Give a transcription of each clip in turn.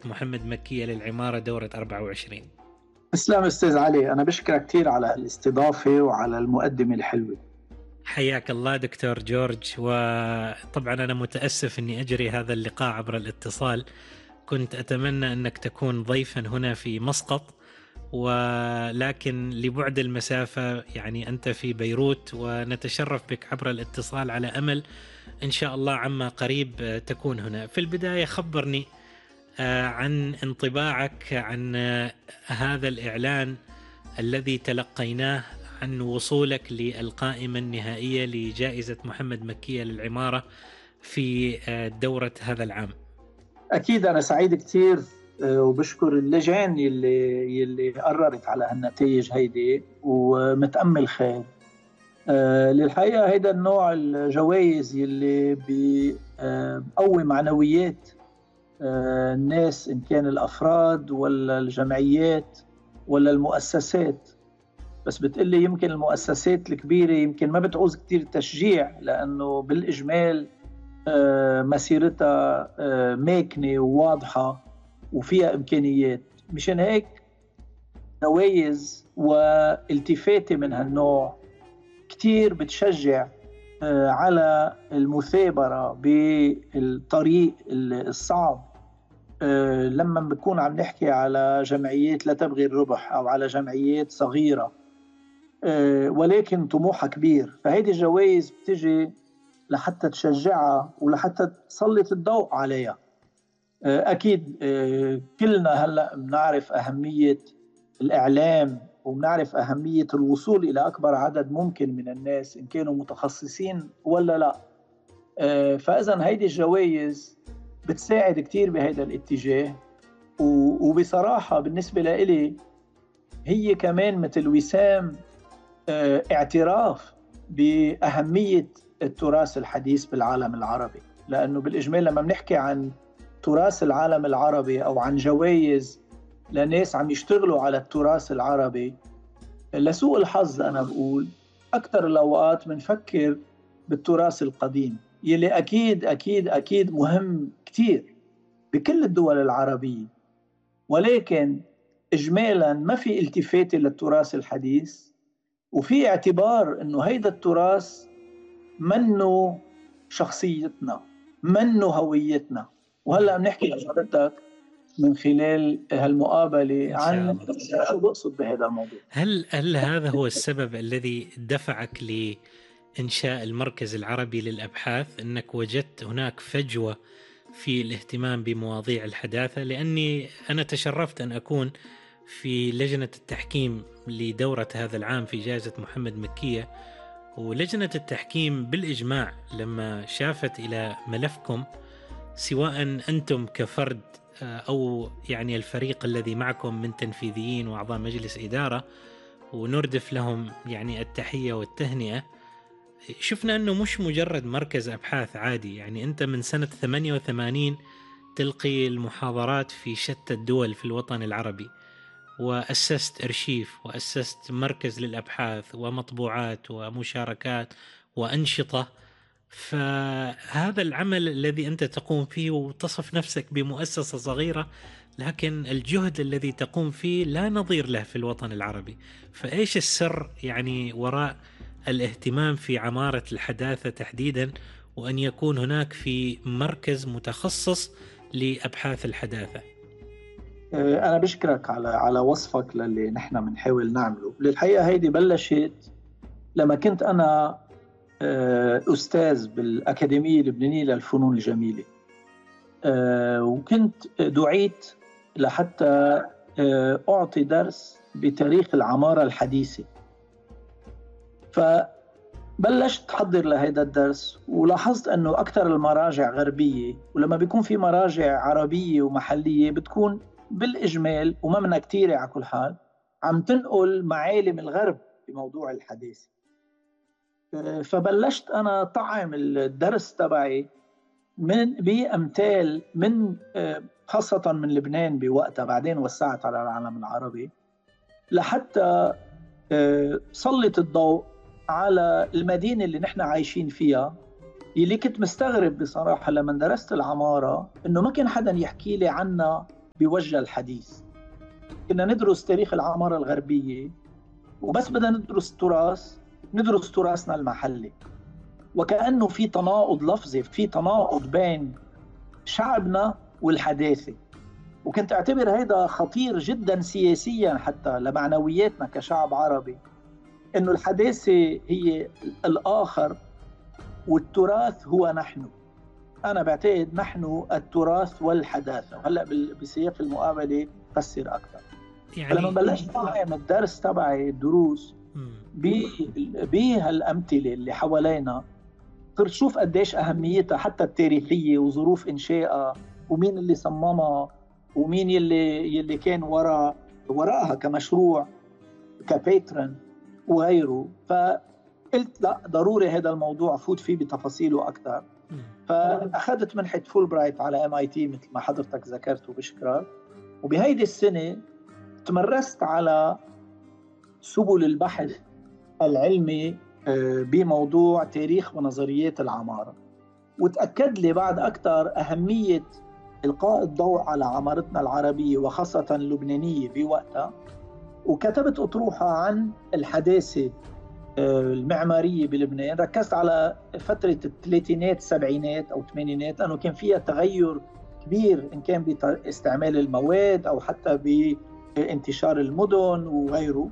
محمد مكية للعمارة دورة 24. تسلم أستاذ علي، أنا بشكرك كثير على الاستضافة وعلى المقدمة الحلوة. حياك الله دكتور جورج. وطبعا أنا متأسف أني أجري هذا اللقاء عبر الاتصال، كنت أتمنى أنك تكون ضيفا هنا في مسقط، ولكن لبعد المسافة يعني أنت في بيروت، ونتشرف بك عبر الاتصال على أمل إن شاء الله عما قريب تكون هنا. في البداية خبرني عن انطباعك عن هذا الإعلان الذي تلقيناه عن وصولك للقائمة النهائية لجائزة محمد مكية للعمارة في دورة هذا العام. أكيد أنا سعيد كثير وبشكر اللجان يلي قررت على هالنتائج هيدي ومتأمل خير. للحقيقة هيدا النوع الجوائز يلي بيقوي معنويات الناس، إن كان الأفراد ولا الجمعيات ولا المؤسسات. بس بتقلي يمكن المؤسسات الكبيرة يمكن ما بتعوز كتير تشجيع، لأنه بالإجمال مسيرتها ماكنة وواضحة وفيها إمكانيات. مشان هيك جوائز والتفاتة من هالنوع كتير بتشجع على المثابرة بالطريق الصعب. لما بنكون عم نحكي على جمعيات لا تبغي الربح أو على جمعيات صغيرة ولكن طموحها كبير، فهيدي الجوائز بتجي لحتى تشجعها ولحتى تسلط الضوء عليها. أكيد كلنا هلأ بنعرف أهمية الإعلام وبنعرف أهمية الوصول إلى أكبر عدد ممكن من الناس إن كانوا متخصصين ولا لا. فإذن هيدي الجوائز بتساعد كتير بهذا الاتجاه، وبصراحة بالنسبة لإلي هي كمان مثل وسام اعتراف بأهمية التراث الحديث بالعالم العربي. لأنه بالإجمال لما بنحكي عن تراث العالم العربي أو عن جوائز لناس عم يشتغلوا على التراث العربي، لسوء الحظ أنا بقول أكثر الأوقات بنفكر بالتراث القديم يلي أكيد أكيد أكيد مهم كتير بكل الدول العربية، ولكن إجمالا ما في التفات للتراث الحديث، وفي اعتبار إنه هيدا التراث منه شخصيتنا، منه هويتنا. وهلأ بنحكي لحضرتك من خلال هالمقابلة عن شو بقصد بهذا الموضوع. هل هذا هو السبب الذي دفعك لإنشاء المركز العربي للأبحاث، أنك وجدت هناك فجوة في الاهتمام بمواضيع الحداثة؟ لأني أنا تشرفت أن أكون في لجنة التحكيم لدورة هذا العام في جائزة محمد مكية، ولجنة التحكيم بالإجماع لما شافت إلى ملفكم، سواء أنتم كفرد أو يعني الفريق الذي معكم من تنفيذيين وأعضاء مجلس إدارة، ونردف لهم يعني التحية والتهنئة، شفنا أنه مش مجرد مركز أبحاث عادي. يعني أنت من سنة 88 تلقي المحاضرات في شتى الدول في الوطن العربي، وأسست أرشيف وأسست مركز للأبحاث ومطبوعات ومشاركات وأنشطة. فهذا العمل الذي أنت تقوم فيه وتصف نفسك بمؤسسة صغيرة، لكن الجهد الذي تقوم فيه لا نظير له في الوطن العربي. فإيش السر يعني وراء الاهتمام في عمارة الحداثة تحديدا، وأن يكون هناك في مركز متخصص لأبحاث الحداثة؟ أنا بشكرك على وصفك للي نحن بنحاول نعمله. للحقيقة هيدي بلشت لما كنت أنا أستاذ بالأكاديمية اللبنانية للفنون الجميلة، وكنت دعيت لحتى أعطي درس بتاريخ العمارة الحديثة. فبلشت أحضر لهذا الدرس، ولاحظت أنه أكثر المراجع غربية، ولما بيكون في مراجع عربية ومحلية بتكون بالإجمال وما منها كتيرة على كل حال عم تنقل معالم الغرب بموضوع الحداثة. فبلشت أنا طعم الدرس تبعي بأمثال من خاصة من لبنان بوقتها، بعدين وسعت على العالم العربي لحتى سلط الضوء على المدينة اللي نحن عايشين فيها، اللي كنت مستغرب بصراحة لما درست العمارة إنه ما كان حدا يحكي لي عنها بوجه الحديث. كنا ندرس تاريخ العمارة الغربية، وبس بدنا ندرس تراث ندرس تراثنا المحلي، وكأنه في تناقض لفظي، في تناقض بين شعبنا والحداثة. وكنت أعتبر هذا خطير جدا سياسيا حتى لمعنوياتنا كشعب عربي، إنه الحداثة هي الآخر والتراث هو نحن. أنا بعتقد نحن التراث والحداثة، وهلأ بسياق المقابلة فسر أكثر. يعني فلما بلشت أفهم الدرس تبعي الدروس بهالأمثلة اللي حوالينا، صرت شوف قديش أهميتها حتى التاريخية وظروف إنشائها ومين اللي صممها ومين يلي كان وراءها كمشروع كباترن وغيره. فقلت لا، ضروري هذا الموضوع فوت فيه بتفاصيله أكثر. فأخذت منحة فولبرايت على MIT مثل ما حضرتك ذكرت وبشكرك، وبهيدي السنة تمرست على سبل البحث العلمي بموضوع تاريخ ونظريات العمارة، وتأكد لي بعد أكثر أهمية إلقاء الضوء على عمارتنا العربية وخاصة اللبنانية بوقتها. وكتبت أطروحة عن الحداثة المعمارية بلبنان. ركزت على فترة الثلاثينات السبعينات أو الثمانينات، لأنه كان فيها تغير كبير إن كان باستعمال المواد أو حتى بانتشار المدن وغيره.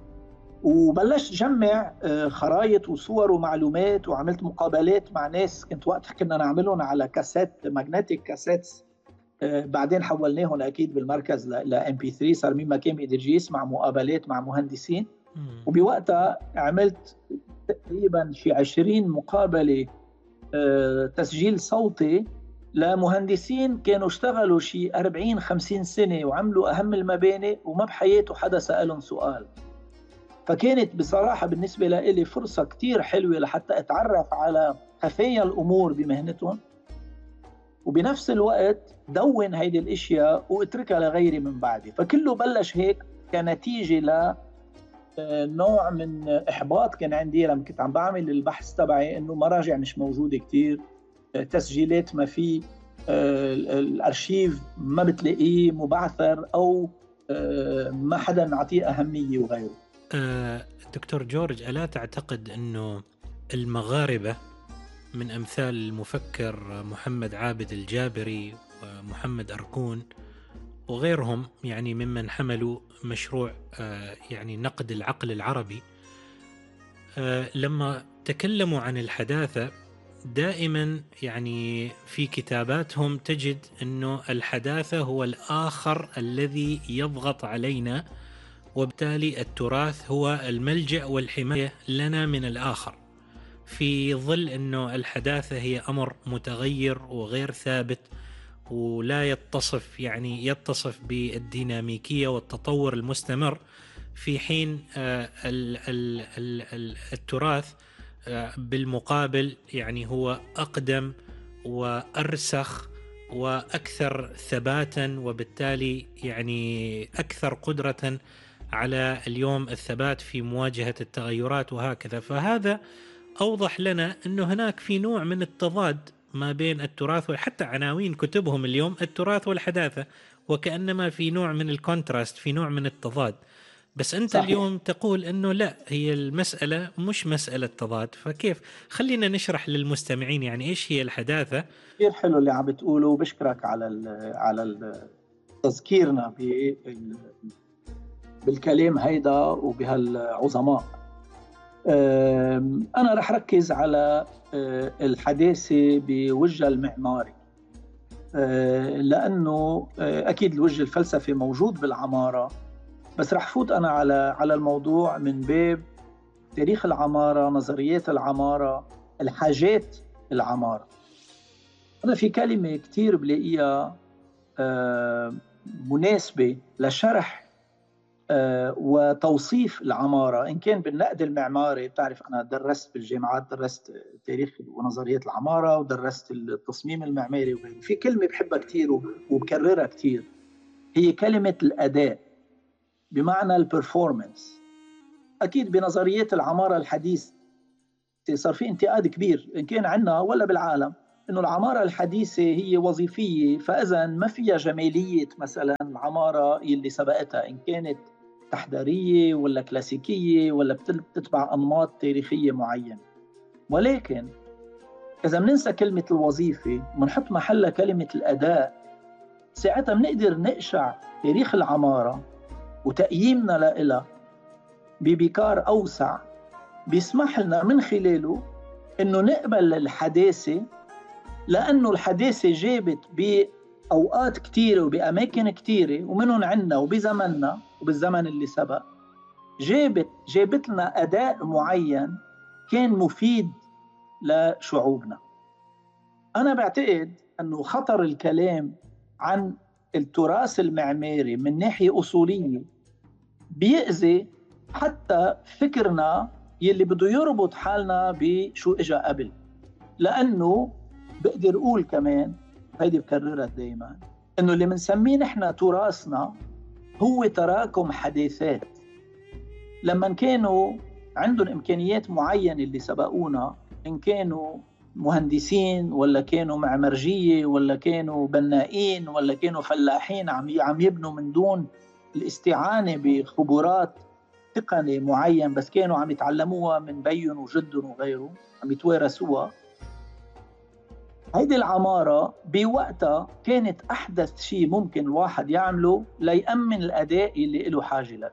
وبلشت جمع خرائط وصور ومعلومات، وعملت مقابلات مع ناس كنت وقتها كنا نعملهم على كاسيت ماغنتيك كاسيت، بعدين حولناهم أكيد بالمركز ل MP3، صار مين ما كان بيقدر يسمع مقابلات مع مهندسين. وبوقتها عملت تقريبا شي 20 مقابلة تسجيل صوتي لمهندسين كانوا اشتغلوا شي 40-50 سنة وعملوا أهم المباني وما بحياته حدا سألهم سؤال. فكانت بصراحة بالنسبة لي فرصة كتير حلوة لحتى أتعرف على خفايا الأمور بمهنتهم، وبنفس الوقت دون هيدي الاشياء واتركها لغيري من بعدي. فكله بلش هيك كنتيجة لنوع من إحباط كان عندي لما كنت عم بعمل البحث تبعي، إنه مراجع مش موجودة كتير، تسجيلات ما في، الأرشيف ما بتلاقيه مبعثر أو ما حدا نعطيه أهمية وغيره. دكتور جورج، ألا تعتقد أنه المغاربة من أمثال المفكر محمد عابد الجابري ومحمد أركون وغيرهم، يعني ممن حملوا مشروع يعني نقد العقل العربي، لما تكلموا عن الحداثة دائما يعني في كتاباتهم تجد أنه الحداثة هو الآخر الذي يضغط علينا، وبالتالي التراث هو الملجأ والحماية لنا من الآخر، في ظل أنه الحداثة هي أمر متغير وغير ثابت ولا يتصف بالديناميكية والتطور المستمر، في حين التراث بالمقابل يعني هو أقدم وأرسخ وأكثر ثباتا، وبالتالي يعني أكثر قدرة على اليوم الثبات في مواجهة التغيرات وهكذا. فهذا أوضح لنا أنه هناك في نوع من التضاد ما بين التراث، وحتى عناوين كتبهم اليوم التراث والحداثة، وكأنما في نوع من الكونتراست، في نوع من التضاد. بس أنت صحيح. اليوم تقول أنه لا، هي المسألة مش مسألة تضاد. فكيف؟ خلينا نشرح للمستمعين يعني إيش هي الحداثة. كثير حلو اللي عم بتقوله، وبشكرك على تذكيرنا بالكلام هيدا وبهالعظماء. أنا رح ركز على الحداثة بوجه المعماري، لأنه أكيد الوجه الفلسفي موجود بالعمارة، بس رح فوت أنا على الموضوع من باب تاريخ العمارة، نظريات العمارة، الحاجات العمارة. أنا في كلمة كتير بلاقيها مناسبة لشرح وتوصيف العمارة، إن كان بالنقد المعماري. بتعرف أنا درست بالجامعات، درست تاريخ ونظريات العمارة ودرست التصميم المعماري وغيره. في كلمة بحبها كتير وبكررها كتير، هي كلمة الأداء، بمعنى البرفورمانس. أكيد بنظريات العمارة الحديثة صار في انتقاد كبير إن كان عندنا ولا بالعالم إنه العمارة الحديثة هي وظيفية، فإذا ما فيها جمالية مثلا العمارة اللي سبقتها، إن كانت تحضيرية ولا كلاسيكية ولا بتتبع أنماط تاريخية معينة. ولكن إذا بننسى كلمة الوظيفة وبنحط محلها كلمة الأداء، ساعتها بنقدر نقشع تاريخ العمارة وتقييمنا لها ببكار أوسع، بيسمح لنا من خلاله إنه نقبل الحداثة، لأنه الحداثة جابت بأوقات كتيرة وبأماكن كتيرة ومنهم عنا وبزمننا وبالزمن اللي سبق، جابت لنا أداء معين كان مفيد لشعوبنا. أنا بعتقد أنه خطر الكلام عن التراث المعماري من ناحية أصولية بيأذي حتى فكرنا يلي بده يربط حالنا بشو إجا قبل. لأنه بقدر أقول كمان، هيدي بكررها دايما، أنه اللي منسميه نحن تراثنا هو تراكم حداثات. لما كانوا عندهم إمكانيات معينة اللي سبقونا، إن كانوا مهندسين ولا كانوا معمرجية ولا كانوا بنائين ولا كانوا فلاحين عم يبنوا من دون الاستعانة بخبرات تقني معين، بس كانوا عم يتعلموها من بيهم وجدهم وغيره، عم يتوارثوها. هيدي العمارة بوقتها كانت أحدث شيء ممكن الواحد يعمله ليأمن الأداء اللي له حاجة له.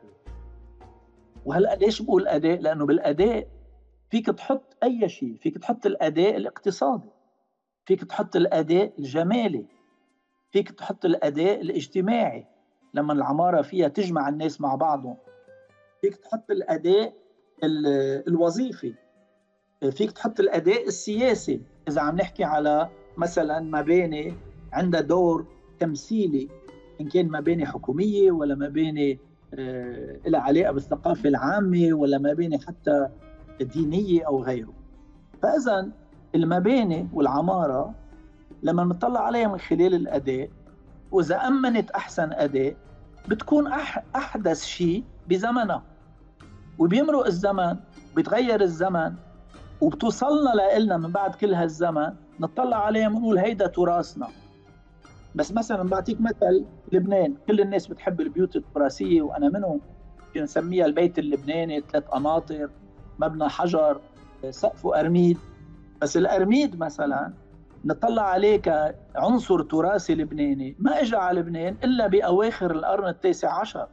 وهلأ ليش بقول أداء؟ لأنه بالأداء فيك تحط أي شيء، فيك تحط الأداء الاقتصادي، فيك تحط الأداء الجمالي، فيك تحط الأداء الاجتماعي لما العمارة فيها تجمع الناس مع بعضهم، فيك تحط الأداء الوظيفي، فيك تحط الأداء السياسي إذا عم نحكي على مثلا مباني عندها دور تمثيلي، إن كان مباني حكومية ولا مباني لها علاقة بالثقافة العامة ولا مباني حتى دينية أو غيره. فإذا المباني والعمارة لما نطلع عليها من خلال الأداء، وإذا أمنت أحسن أداء بتكون أحدث شيء بزمنها، وبيمرق الزمن بيتغير الزمن وبتوصلنا لنا من بعد كل هالزمن نطلع عليها ونقول هيدا تراثنا. بس مثلا بعطيك مثل لبنان، كل الناس بتحب البيوت التراثية وأنا منهم، نسميها البيت اللبناني، 3 قناطر، مبنى حجر، سقفه أرميد. بس الأرميد مثلا نطلع عليه كعنصر تراثي لبناني ما اجى على لبنان إلا بأواخر القرن التاسع عشر.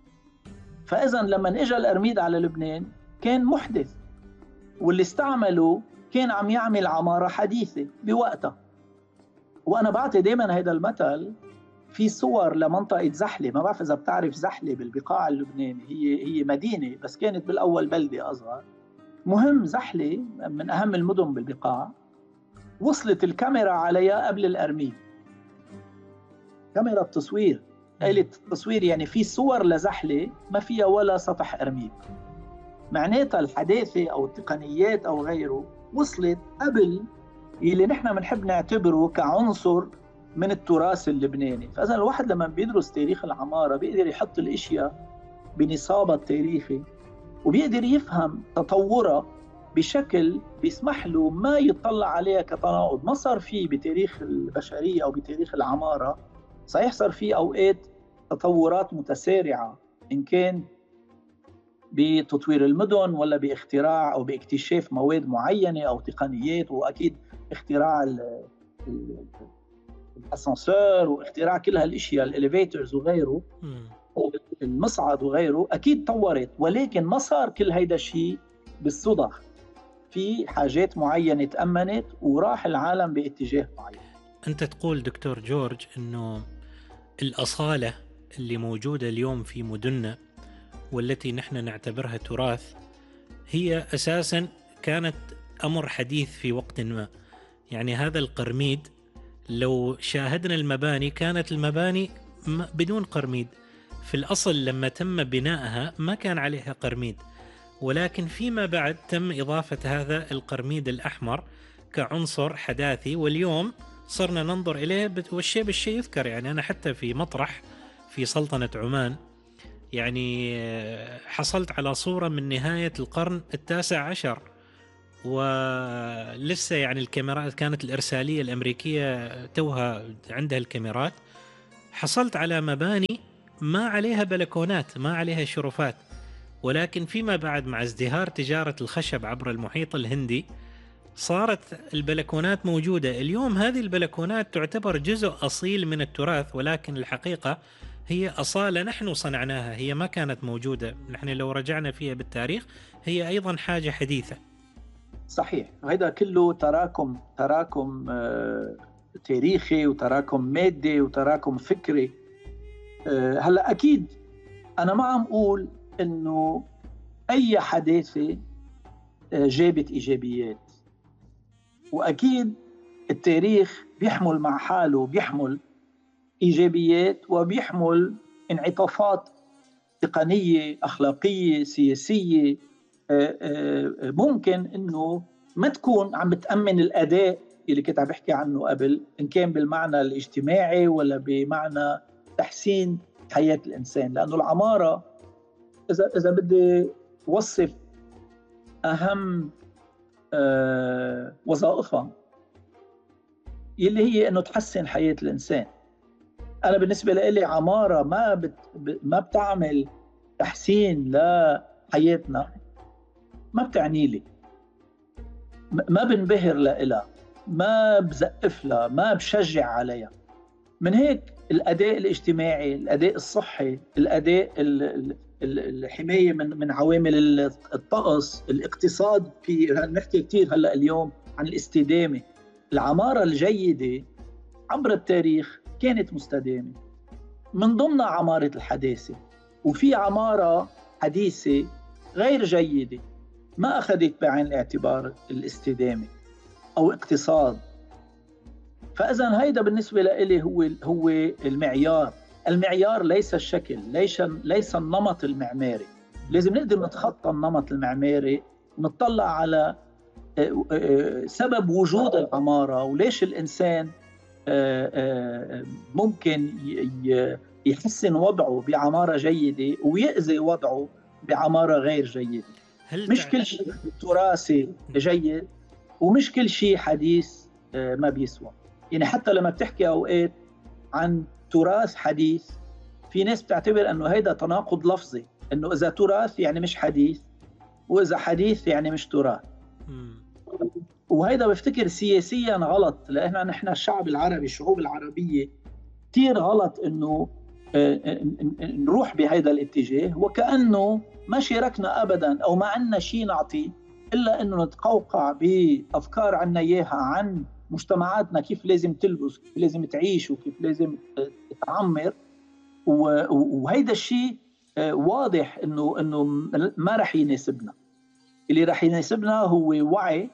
فإذا لما اجى الأرميد على لبنان كان محدث، واللي استعمله كان عم يعمل عمارة حديثة بوقتها. وأنا بعطي دايما هذا المثل في صور لمنطقة زحلة، ما بعرف إذا بتعرف زحلة بالبقاع اللبناني، هي مدينة بس كانت بالأول بلدة أصغر. مهم زحلة من أهم المدن بالبقاع، وصلت الكاميرا عليها قبل الأرميد، كاميرا التصوير، آلة التصوير، يعني في صور لزحلة ما فيها ولا سطح أرميد. معناتها الحداثة أو التقنيات أو غيره وصلت قبل اللي نحن بنحب نعتبره كعنصر من التراث اللبناني. فإذا الواحد لما بيدرس تاريخ العمارة بيقدر يحط الاشياء بنصابها التاريخي، وبيقدر يفهم تطورها بشكل بيسمح له ما يطلع عليها كتناقض. ما صار فيه بتاريخ البشرية أو بتاريخ العمارة، صحيح صار فيه أوقات تطورات متسارعة، إن كان بتطوير المدن ولا باختراع أو باكتشاف مواد معينة أو تقنيات، وأكيد اختراع الأسانسور واختراع كل هالاشياء، الاليفيترز وغيره، المصعد وغيره، أكيد طورت. ولكن ما صار كل هيدا الشيء بالصدف، في حاجات معينة تأمنت وراح العالم باتجاه معين. أنت تقول دكتور جورج أنه الأصالة اللي موجودة اليوم في مدننا والتي نحن نعتبرها تراث هي أساساً كانت أمر حديث في وقت ما. يعني هذا القرميد لو شاهدنا المباني كانت المباني بدون قرميد، في الأصل لما تم بنائها ما كان عليها قرميد، ولكن فيما بعد تم إضافة هذا القرميد الأحمر كعنصر حداثي، واليوم صرنا ننظر إليه والشيء بالشيء يذكر. يعني أنا حتى في مطرح في سلطنة عمان يعني حصلت على صورة من نهاية القرن التاسع عشر، ولسه يعني الكاميرات كانت الإرسالية الأمريكية توها عندها الكاميرات، حصلت على مباني ما عليها بلكونات، ما عليها شرفات، ولكن فيما بعد مع ازدهار تجارة الخشب عبر المحيط الهندي صارت البلكونات موجودة اليوم. هذه البلكونات تعتبر جزء أصيل من التراث، ولكن الحقيقة هي أصالة نحن صنعناها، هي ما كانت موجودة. نحن لو رجعنا فيها بالتاريخ هي أيضا حاجة حديثة. صحيح، وهذا كله تراكم تاريخي وتراكم مادي وتراكم فكري. هلا أكيد أنا ما عم أقول إنه أي حداثة جابت إيجابيات، وأكيد التاريخ بيحمل مع حاله، بيحمل إيجابيات وبيحمل انعطافات تقنية أخلاقية سياسية ممكن إنه ما تكون عم بتأمن الأداء اللي كنت عم بحكي عنه قبل، إن كان بالمعنى الاجتماعي ولا بمعنى تحسين حياة الإنسان. لأنه العمارة إذا بدي وصف أهم وظائفها اللي هي إنه تحسن حياة الإنسان. أنا بالنسبة لي عمارة ما بتعمل تحسين لحياتنا ما بتعني لي، ما بنبهر لها، ما بزقف لها، ما بشجع عليها. من هيك الأداء الاجتماعي، الأداء الصحي، الأداء الحماية من عوامل الطقس، الاقتصاد، في نحكي كتير هلأ اليوم عن الاستدامة. العمارة الجيدة عبر التاريخ كانت مستدامة، من ضمنها عمارة الحداثة. وفي عمارة حديثة غير جيدة ما أخذت بعين الاعتبار الاستدامة أو اقتصاد. فإذا هيدا بالنسبة لي هو المعيار. المعيار ليس الشكل، ليس النمط المعماري. لازم نقدر نتخطى النمط المعماري ونطلع على سبب وجود العمارة، وليش الإنسان ممكن يحسن وضعه بعمارة جيدة ويأذي وضعه بعمارة غير جيدة. مش كل شيء تراثي جيد ومش كل شيء حديث ما بيسوى. يعني حتى لما بتحكي أوقات عن تراث حديث، في ناس بتعتبر أنه هيدا تناقض لفظي، أنه إذا تراث يعني مش حديث، وإذا حديث يعني مش تراث. وهيدا بفتكر سياسيا غلط، لأن نحن الشعب العربي، الشعوب العربية كتير غلط أنه نروح بهيدا الاتجاه، وكأنه ما شاركنا أبدا أو ما عنا شيء نعطي إلا أنه نتقوقع بأفكار عنا إياها عن مجتمعاتنا، كيف لازم تلبس، كيف لازم تعيش، وكيف لازم تعمر. وهيدا الشيء واضح أنه ما رح يناسبنا. اللي رح يناسبنا هو وعي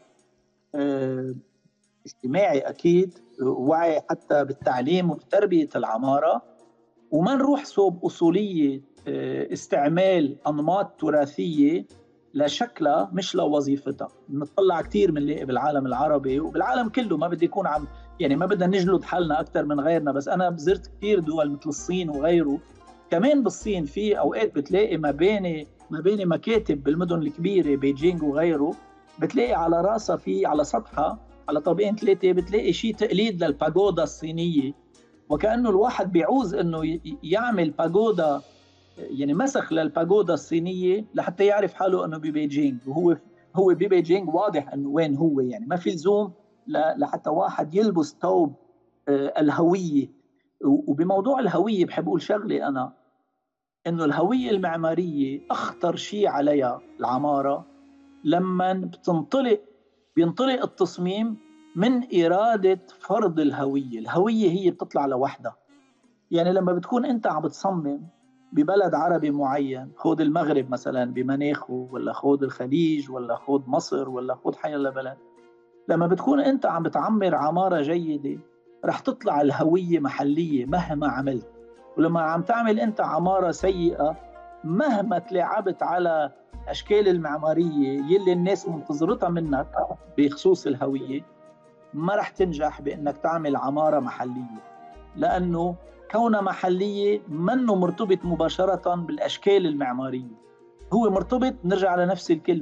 اجتماعي، أكيد وعي حتى بالتعليم وبتربية العمارة، وما نروح صوب أصولية استعمال أنماط تراثية لشكلها مش لوظيفتها. نطلع كتير بنلاقي بالعالم العربي وبالعالم كله، ما بدي يكون يعني ما بدنا نجلد حالنا أكتر من غيرنا، بس أنا زرت كتير دول مثل الصين وغيره. كمان بالصين في أوقات بتلاقي مباني مكاتب بالمدن الكبيرة، بيجينغ وغيره، بتلاقي على راسها على سطحها على طابقين ثلاثة بتلاقي شيء تقليد للباغودا الصينية، وكأنه الواحد بيعوز أنه يعمل باغودا، يعني مسخ للباغودا الصينية لحتى يعرف حاله أنه ببيجينغ. وهو ببيجينغ واضح أنه وين هو، يعني ما في لزوم لحتى واحد يلبس ثوب الهوية. وبموضوع الهوية بحب أقول شغلة أنا، أنه الهوية المعمارية أخطر شيء عليها العمارة لما بينطلق التصميم من إرادة فرض الهوية هي بتطلع لوحدها. يعني لما بتكون أنت عم بتصمم ببلد عربي معين، خود المغرب مثلا بمناخه، ولا خود الخليج، ولا خود مصر، ولا خود حيلا بلد، لما بتكون أنت عم بتعمر عمارة جيدة رح تطلع الهوية محلية مهما عملت. ولما عم تعمل أنت عمارة سيئة، مهما تلاعبت على أشكال المعمارية يلي الناس منتظرتها منك بخصوص الهوية، ما رح تنجح بأنك تعمل عمارة محلية، لأنه كونها محلية منه مرتبط مباشرة بالأشكال المعمارية. هو مرتبط، نرجع على نفس الكلمة،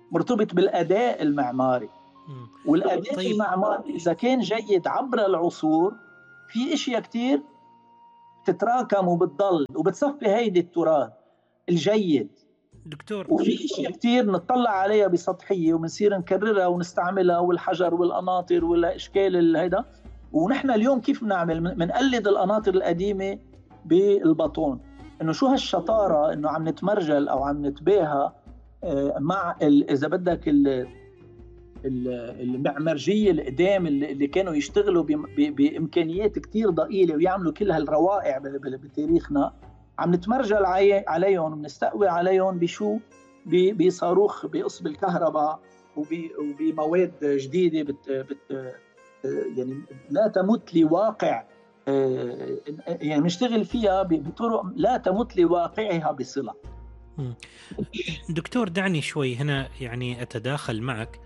مرتبط بالأداء المعماري. والأداء طيب. المعماري إذا كان جيد عبر العصور، في أشياء كتير تتراكم وبتضل وبتصفي هيدي التراث الجيد دكتور، وفي اشياء كثير نطلع عليها بسطحيه وبنصير نكررها ونستعملها، والحجر والقناطر والاشكال هيدا. ونحن اليوم كيف بنعمل؟ بنقلد القناطر القديمه بالبطون، انه شو هالشطاره انه عم نتمرجل او عم نتباهى مع اذا بدك المعمارجيه القدام اللي كانوا يشتغلوا بامكانيات كثير ضئيله ويعملوا كل هالروائع بتاريخنا. عم نتمرجل عليهم وبنستقوي عليهم بشو؟ بصاروخ بقصب الكهرباء وبمواد جديده يعني لا تمت لواقع، يعني بنشتغل فيها بطرق لا تمت لواقعها بصلة. دكتور دعني شوي هنا يعني أتداخل معك.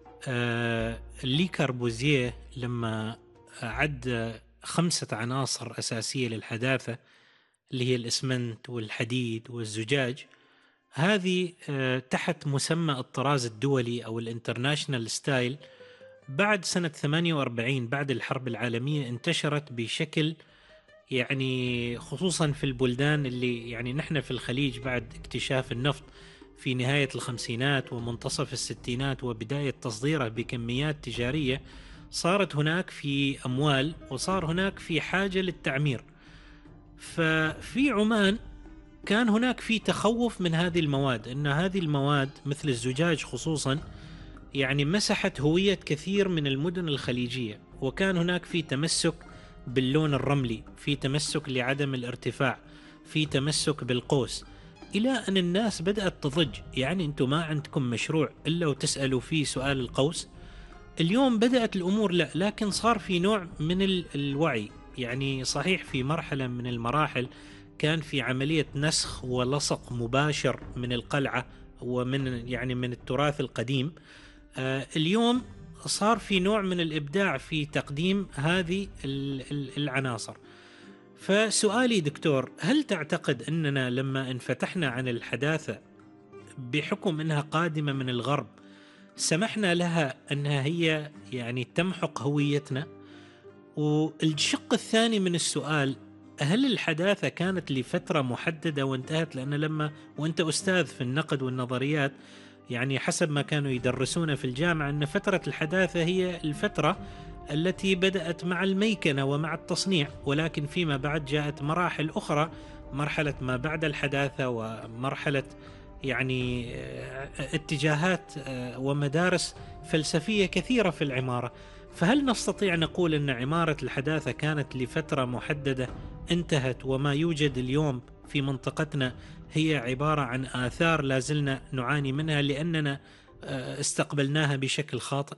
لي كاربوزيه لما عد 5 عناصر أساسية للحداثة اللي هي الإسمنت والحديد والزجاج، هذه تحت مسمى الطراز الدولي أو الانترناشنال ستايل، بعد سنة 48 بعد الحرب العالمية انتشرت بشكل يعني خصوصا في البلدان اللي يعني نحن في الخليج بعد اكتشاف النفط في نهاية الخمسينات ومنتصف الستينات وبداية تصديره بكميات تجارية، صارت هناك في أموال وصار هناك في حاجة للتعمير. ففي عمان كان هناك في تخوف من هذه المواد، أن هذه المواد مثل الزجاج خصوصا يعني مسحت هوية كثير من المدن الخليجية، وكان هناك في تمسك باللون الرملي، في تمسك لعدم الارتفاع، في تمسك بالقوس، إلى أن الناس بدأت تضج. يعني أنتم ما عندكم مشروع إلا وتسألوا فيه سؤال القوس. اليوم بدأت الأمور لا، لكن صار في نوع من الوعي. يعني صحيح في مرحلة من المراحل كان في عملية نسخ ولصق مباشر من القلعة ومن يعني من التراث القديم. اليوم صار في نوع من الإبداع في تقديم هذه العناصر. فسؤالي دكتور، هل تعتقد أننا لما انفتحنا عن الحداثة بحكم أنها قادمة من الغرب سمحنا لها أنها هي يعني تمحق هويتنا؟ والشق الثاني من السؤال، هل الحداثة كانت لفترة محددة وانتهت؟ لأن لما وأنت أستاذ في النقد والنظريات يعني حسب ما كانوا يدرسون في الجامعة أن فترة الحداثة هي الفترة التي بدأت مع الميكنة ومع التصنيع، ولكن فيما بعد جاءت مراحل أخرى، مرحلة ما بعد الحداثة ومرحلة يعني اتجاهات ومدارس فلسفية كثيرة في العمارة. فهل نستطيع نقول أن عمارة الحداثة كانت لفترة محددة انتهت، وما يوجد اليوم في منطقتنا هي عبارة عن آثار لازلنا نعاني منها لأننا استقبلناها بشكل خاطئ؟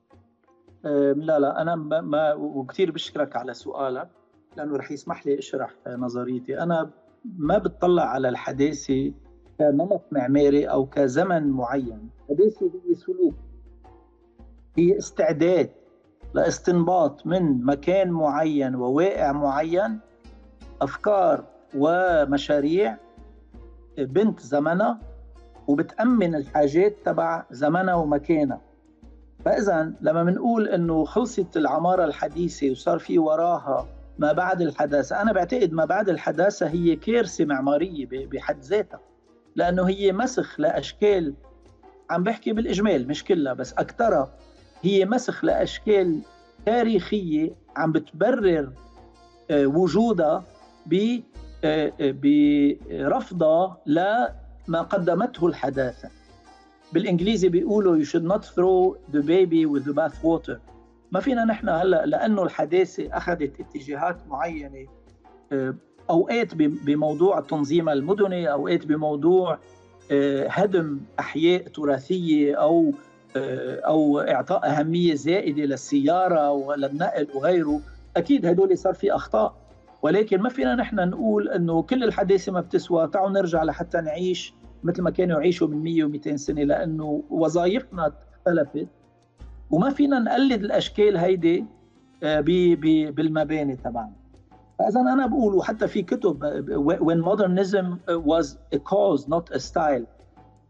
لا أنا ما وكثير بشكرك على سؤالك لأنه رح يسمح لي أشرح نظريتي. أنا ما بتطلع على الحداثة كنمط معماري أو كزمن معين. الحداثة هي سلوك، هي استعداد لاستنباط من مكان معين وواقع معين أفكار ومشاريع بنت زمنها وبتأمن الحاجات تبع زمنها ومكانها. فإذا لما بنقول إنه خلصت العمارة الحديثة وصار في وراها ما بعد الحداثة، أنا بعتقد ما بعد الحداثة هي كارثة معمارية بحد ذاتها، لأنه هي مسخ لأشكال، عم بحكي بالإجمال مش كلها بس أكثرها، هي مسخ لأشكال تاريخية عم بتبرر وجودها برفضها لما قدمته الحداثة. بالإنجليزي بيقولوا you should not throw the baby with the bath water. ما فينا نحن هلأ لأنه الحداثة أخذت اتجاهات معينة، أوقات بموضوع التنظيم المدني، أوقات بموضوع هدم أحياء تراثية أو إعطاء أهمية زائدة للسيارة وللنقل وغيره. أكيد هدول صار في أخطاء، ولكن ما فينا نحن نقول أنه كل الحداثة ما بتسوى، تعالوا نرجع لحتى نعيش مثل ما كانوا يعيشوا من 100 و200 سنة، لأنه وظائفنا اختلفت وما فينا نقلد الأشكال هيدي بالمباني تبعنا. فإذا أنا بقول، وحتى في كتب when modernism was a cause not a style،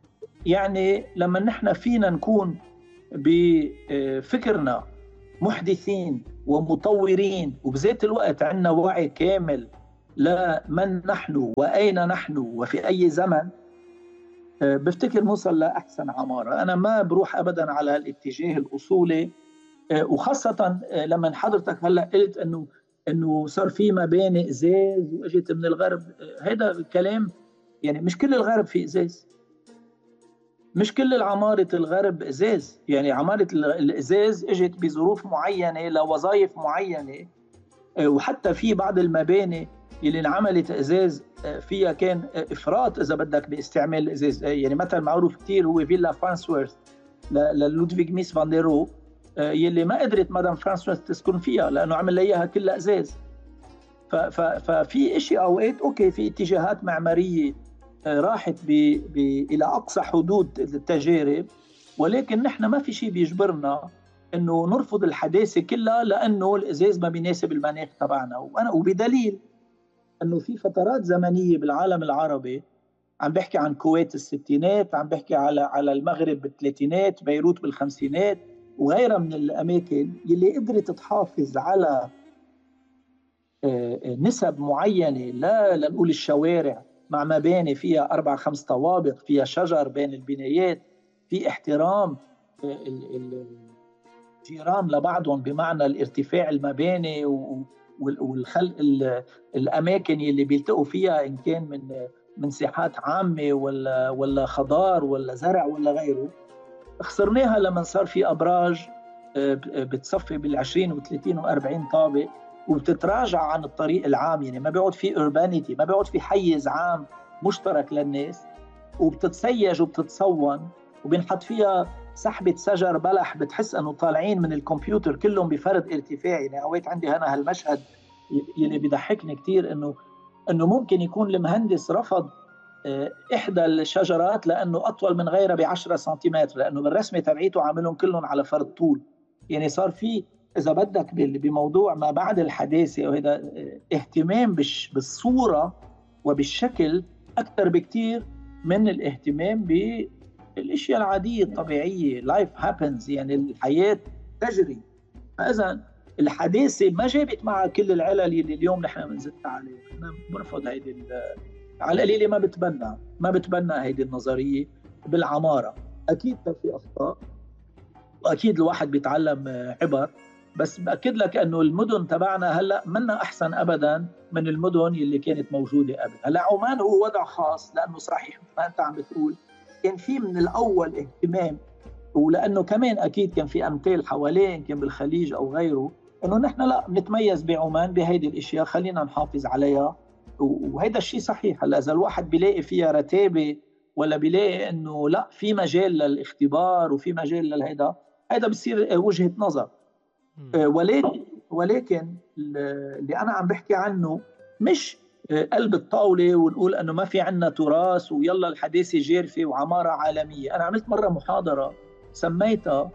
يعني لما نحن فينا نكون بفكرنا محدثين ومطورين وبذات الوقت عندنا وعي كامل لمن نحن وأين نحن وفي أي زمن، بفتكر نوصل لأحسن عمارة. أنا ما بروح أبدا على الاتجاه الأصولي، وخاصة لما حضرتك هلأ قلت إنه صار في مباني إزاز وإجت من الغرب. هذا الكلام يعني مش كل الغرب في إزاز، مش كل العمارة الغرب إزاز. يعني عمارة الإزاز إجت بظروف معينة لوظائف معينة، وحتى في بعض المباني اللي انعملت إزاز فيها كان إفراط إذا بدك باستعمال الإزاز. يعني مثل معروف كتير هو فيلا فرانسورث للودفيغ ميس فان ديرو، يلي ما قدرت مدام فرانسورث تسكن فيها لأنه عمل ليها كلها إزاز. ففي إشي أوقات أوكي في اتجاهات معمارية راحت إلى أقصى حدود التجارب، ولكن نحن ما في شيء بيجبرنا إنه نرفض الحداثة كلها لأنه الإزاز ما بيناسب المناخ تبعنا. وبدليل إنه في فترات زمنية بالعالم العربي، عم بحكي عن كويت الستينات، عم بحكي على المغرب بالثلاثينات، بيروت بالخمسينات، وغيرها من الأماكن يلي قدرت تحافظ على نسب معينة، لا لنقول الشوارع مع مباني فيها 4-5 طوابق، فيها شجر بين البنايات، في احترام الجيران لبعضهم بمعنى الارتفاع المباني والخلق الأماكن اللي بيلتقوا فيها، إن كان من ساحات عامة ولا خضار ولا زرع ولا غيره. خسرناها لما صار في أبراج بتصفي بال20 و30 و40 طابق وبتتراجع عن الطريق العام. يعني ما بيقعد في urbanity، ما بيقعد في حيز عام مشترك للناس، وبتتسيج وبتتصون وبنحط فيها سحبة شجر بلح بتحس أنه طالعين من الكمبيوتر كلهم بفرد ارتفاعي. يعني أوقات عندي أنا هالمشهد يلي بيضحكني كتير، إنه ممكن يكون المهندس رفض إحدى الشجرات لأنه أطول من غيرها ب10 سنتيمتر، لأنه بالرسمة تبعيته عاملهم كلهم على فرد طول. يعني صار في إذا بدك بموضوع ما بعد الحداثة وهذا اهتمام بالصورة وبالشكل أكثر بكتير من الاهتمام بالأشياء العادية الطبيعية. life happens، يعني الحياة تجري. فإذا الحداثة ما جابت معها كل العلل اللي اليوم نحن بنزلها عليها. أنا برفض هيدي على القليلة، ما بتبنى هيدي النظرية بالعمارة. أكيد في أخطاء، وأكيد الواحد بيتعلم عبر، بس بأكد لك أنه المدن تبعنا هلأ منا أحسن أبدا من المدن اللي كانت موجودة قبل. هلأ عمان هو وضع خاص، لأنه صحيح ما أنت عم بتقول كان في من الأول اهتمام، ولأنه كمان أكيد كان في أمثال حواليه يمكن بالخليج أو غيره، أنه نحن لا نتميز بعمان بهيدي الأشياء، خلينا نحافظ عليها. وهذا الشيء صحيح. هلا إذا الواحد بيلاقي فيها رتابة ولا بيلاقي أنه لا في مجال للاختبار وفي مجال للهيدا، هذا بصير وجهة نظر. ولكن اللي أنا عم بحكي عنه مش قلب الطاولة ونقول أنه ما في عنا تراث ويلا الحداثة جارفة وعمارة عالمية. أنا عملت مرة محاضرة سميتها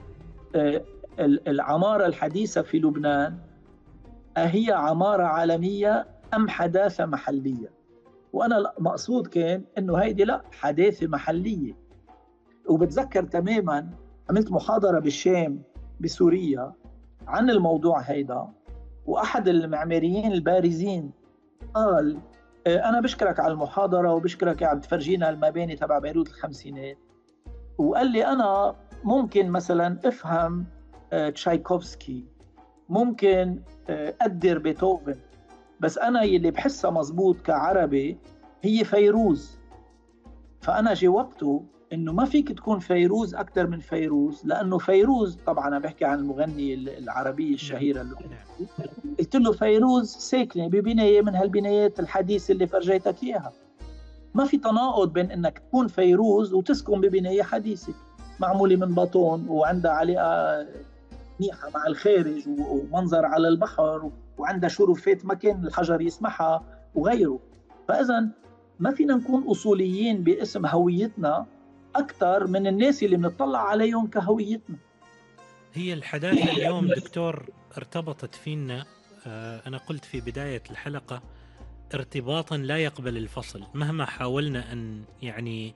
العمارة الحديثة في لبنان أهي عمارة عالمية أم حداثة محلية؟ وأنا مقصود كان أنه هيدي لا حداثة محلية. وبتذكر تماما عملت محاضرة بالشام بسوريا عن الموضوع هيدا، وأحد المعماريين البارزين قال أنا بشكرك على المحاضرة وبشكرك عم تفرجينا المباني تبع بيروت الخمسينات، وقال لي أنا ممكن مثلا أفهم تشايكوفسكي، ممكن أقدر بيتهوفن، بس أنا يلي بحسها مزبوط كعربي هي فيروز. فأنا جاوبته إنه ما فيك تكون فيروز أكثر من فيروز، لأنه فيروز طبعا أنا بحكي عن المغني العربي الشهير اللبناني. قلت له فيروز ساكنة ببناية من هالبنايات الحديثة اللي فرجيتك إياها. ما في تناقض بين إنك تكون فيروز وتسكن ببناية حديثة معمولة من بطون وعندها علاقة منيحة مع الخارج ومنظر على البحر وعندها شرفات ما كان الحجر يسمحها وغيره. فإذا ما فينا نكون أصوليين باسم هويتنا أكثر من الناس اللي بنطلع عليهم كهويتنا. هي الحداثة اليوم دكتور ارتبطت فينا، أنا قلت في بداية الحلقة ارتباطا لا يقبل الفصل. مهما حاولنا أن يعني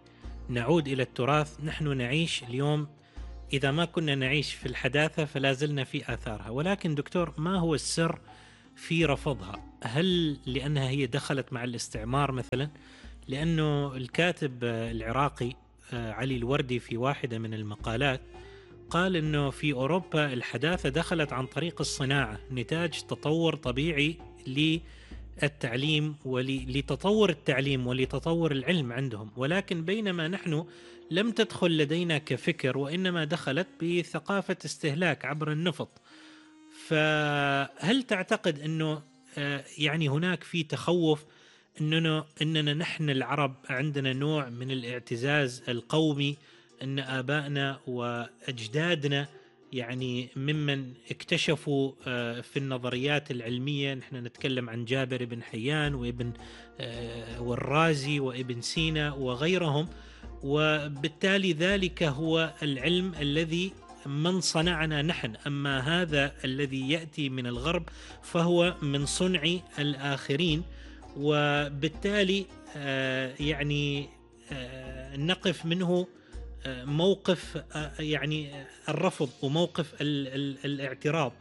نعود إلى التراث. نحن نعيش اليوم، إذا ما كنا نعيش في الحداثة فلا زلنا في آثارها. ولكن دكتور، ما هو السر في رفضها؟ هل لأنها هي دخلت مع الاستعمار مثلا؟ لأنه الكاتب العراقي علي الوردي في واحدة من المقالات قال أنه في أوروبا الحداثة دخلت عن طريق الصناعة، نتاج تطور طبيعي للتعليم ولتطور التعليم ولتطور العلم عندهم، ولكن بينما نحن لم تدخل لدينا كفكر، وإنما دخلت بثقافة استهلاك عبر النفط. فهل تعتقد أنه يعني هناك في تخوف أننا نحن العرب عندنا نوع من الاعتزاز القومي، أن آبائنا وأجدادنا يعني ممن اكتشفوا في النظريات العلمية، نحن نتكلم عن جابر بن حيان وابن والرازي وابن سينا وغيرهم، وبالتالي ذلك هو العلم الذي من صنعنا نحن، أما هذا الذي يأتي من الغرب فهو من صنع الآخرين. وبالتالي يعني نقف منه موقف يعني الرفض وموقف الاعتراض.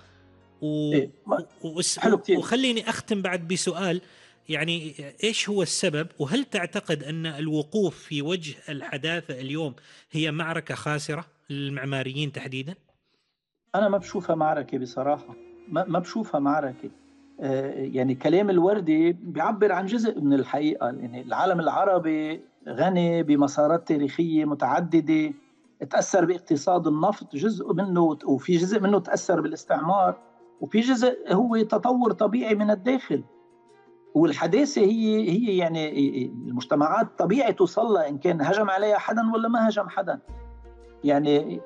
وخليني أختم بعد بسؤال، يعني إيش هو السبب؟ وهل تعتقد أن الوقوف في وجه الحداثة اليوم هي معركة خاسرة للمعماريين تحديدا؟ أنا ما بشوفها معركة بصراحة، ما بشوفها معركة. يعني كلام الوردي بيعبر عن جزء من الحقيقة، يعني العالم العربي غني بمسارات تاريخية متعددة، تأثر باقتصاد النفط جزء منه، وفي جزء منه تأثر بالاستعمار، وفي جزء هو تطور طبيعي من الداخل. والحداثة هي يعني المجتمعات طبيعي توصل لها إن كان هجم عليها حدا ولا ما هجم حدا. يعني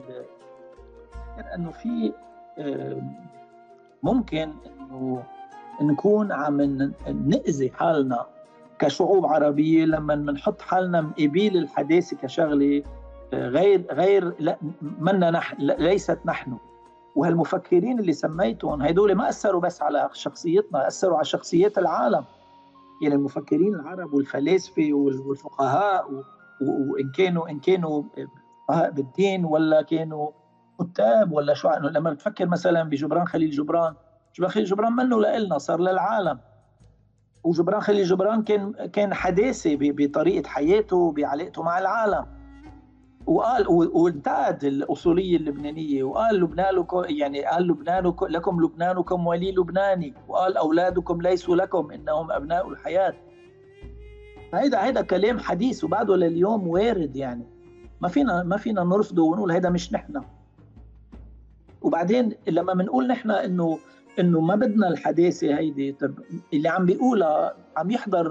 أنه في ممكن أنه نكون عم نأذي حالنا كشعوب عربية لما بنحط حالنا مقابل الحداثة كشغلة غير لا منا نحن، ليست نحن. وهالمفكرين اللي سميتهم هيدول ما أثروا بس على شخصيتنا، أثروا على شخصيات العالم. يعني المفكرين العرب والفلاسفة والفقهاء، وإن كانوا فقهاء بالدين ولا كانوا كتاب ولا شو. لما بتفكر مثلا بجبران خليل جبران، منه لإلنا، صار للعالم. وجبران خليل جبران كان حداثي بطريقة حياته، بعلاقته مع العالم. وقال وانتقد الأصولية اللبنانية، وقال لبنان لكم، يعني قال لبنان لكم لبنانكم ولي لبناني، وقال أولادكم ليسوا لكم إنهم أبناء الحياة. هيدا كلام حديث وبعده لليوم وارد. يعني ما فينا نرفضه ونقول هيدا مش نحن. وبعدين لما بنقول نحن انه ما بدنا الحداثه هيدي، طب اللي عم بيقولها عم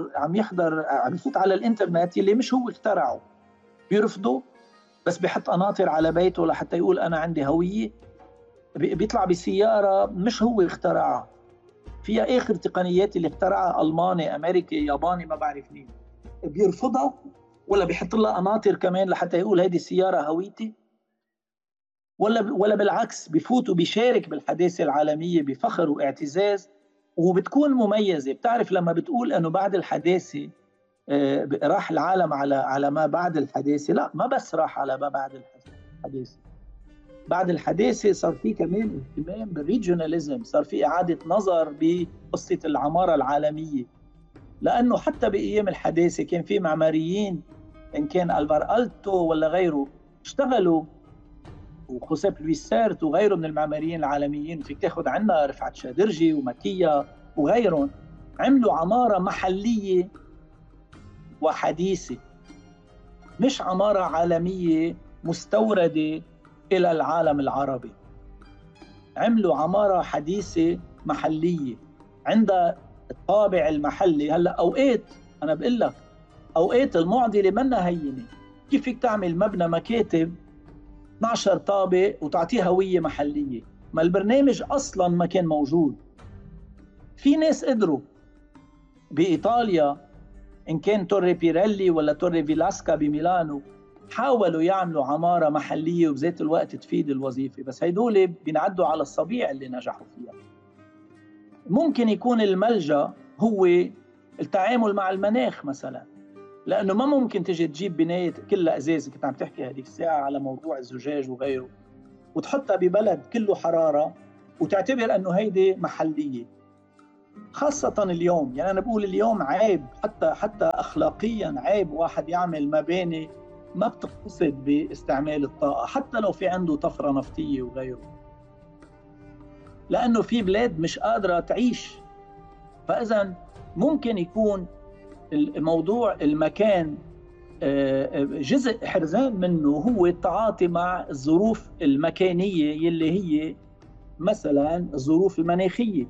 يفوت على الانترنت اللي مش هو اخترعه، بيرفضه، بس بيحط قناطر على بيته لحتى يقول انا عندي هويه. بيطلع بسياره مش هو اخترعها، فيها اخر تقنيات اللي اخترعها الماني امريكي ياباني ما بعرف مين، بيرفضها ولا بيحط لها قناطر كمان لحتى يقول هيدي السياره هويتي؟ ولا بالعكس بفوت وبيشارك بالحداثة العالمية بفخر واعتزاز وبتكون مميزة. بتعرف لما بتقول أنه بعد الحداثة راح العالم على ما بعد الحداثة، لا، ما بس راح على ما بعد الحداثة. بعد الحداثة صار في كمان اهتمام بالريجوناليزم، صار في إعادة نظر بقصة العمارة العالمية، لأنه حتى بأيام الحداثة كان في معماريين إن كان ألفار ألتو ولا غيره اشتغلوا، وخوسيب لويس سيرت وغيره من المعماريين العالميين، فيك تاخذ عنا رفعت شادرجي ومكية وغيرهم، عملوا عمارة محلية وحديثة، مش عمارة عالمية مستوردة إلى العالم العربي. عملوا عمارة حديثة محلية عندها الطابع المحلي. هلأ أوقات أنا بقول لك أوقات المعضلة منا هينة، كيف فيك تعمل مبنى مكاتب 12 طابق وتعطيه هوية محلية؟ ما البرنامج أصلاً ما كان موجود. في ناس قدروا بإيطاليا، إن كان توري بيريلي ولا توري فيلاسكا بميلانو، حاولوا يعملوا عمارة محلية وبذات الوقت تفيد الوظيفة، بس هيدول بينعدوا على الصبيع اللي نجحوا فيها. ممكن يكون الملجأ هو التعامل مع المناخ مثلاً. لأنه ما ممكن تجي تجيب بناية كلها أزاز، كنت عم تحكي هذيك الساعة على موضوع الزجاج وغيره، وتحطها ببلد كله حرارة وتعتبر أنه هيدي محلية. خاصة اليوم، يعني أنا بقول اليوم عيب، حتى أخلاقيا عيب واحد يعمل مباني ما بتقتصد باستعمال الطاقة، حتى لو في عنده طفرة نفطية وغيره، لأنه في بلاد مش قادرة تعيش. فإذا ممكن يكون الموضوع المكان جزء حرزان منه هو التعاطي مع الظروف المكانية يلي هي مثلا الظروف المناخية.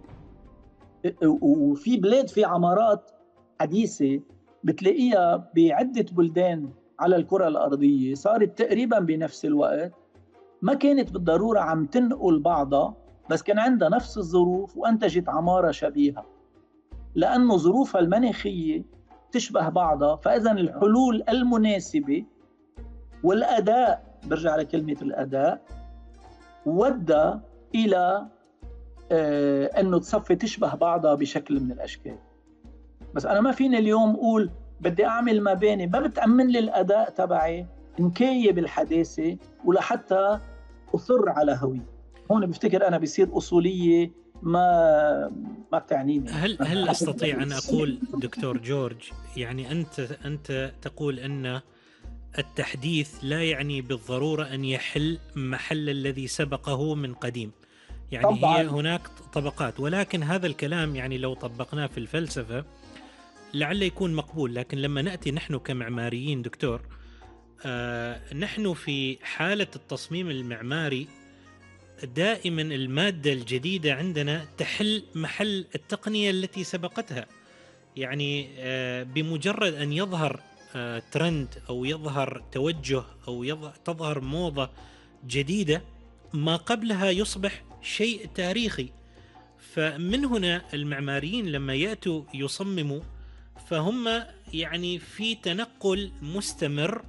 وفي بلاد في عمارات حديثة بتلاقيها بعدة بلدان على الكرة الأرضية صارت تقريبا بنفس الوقت، ما كانت بالضرورة عم تنقل بعضها، بس كان عندها نفس الظروف وأنتجت عمارة شبيهة، لأنه ظروفها المناخية تشبه بعضها. فإذا الحلول المناسبة والأداء، برجع لكلمة الأداء، ودى إلى أنه تصفي تشبه بعضها بشكل من الأشكال. بس أنا ما فيني اليوم أقول بدي أعمل مباني ما بتأمن لي الأداء تبعي، نكاية بالحداثة ولحتى أصر على هوية. هون بفتكر أنا بيصير أصولية ما بتعنيني. هل أستطيع أن أقول دكتور جورج، يعني أنت تقول أن التحديث لا يعني بالضرورة أن يحل محل الذي سبقه من قديم، يعني طبعاً. هي هناك طبقات، ولكن هذا الكلام يعني لو طبقناه في الفلسفة لعل يكون مقبول. لكن لما نأتي نحن كمعماريين دكتور، نحن في حالة التصميم المعماري دائما المادة الجديدة عندنا تحل محل التقنية التي سبقتها. يعني بمجرد أن يظهر ترند أو يظهر توجه أو تظهر موضة جديدة، ما قبلها يصبح شيء تاريخي. فمن هنا المعماريين لما يأتوا يصمموا فهم يعني في تنقل مستمر،